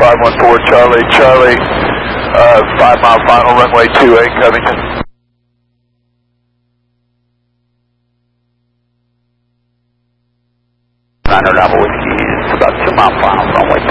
514 Charlie, Charlie, 5 mile final, runway 28, Covington. Niner Whiskey is about 2 mile final, runway